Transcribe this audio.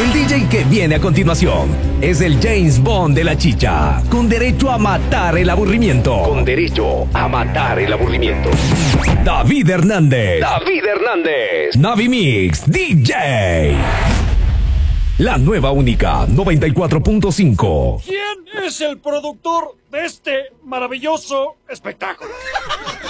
El DJ que viene a continuación es el James Bond de la chicha, con derecho a matar el aburrimiento. Con derecho a matar el aburrimiento. David Hernández. David Hernández. Navimix DJ. La nueva única 94.5. ¿Quién es el productor de este maravilloso espectáculo?